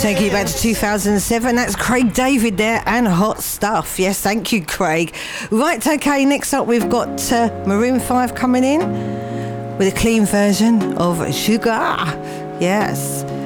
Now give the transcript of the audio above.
Taking you back to 2007, that's Craig David there and Hot Stuff. Yes, thank you, Craig. Right, okay, next up we've got Maroon 5 coming in with a clean version of Sugar. Yes.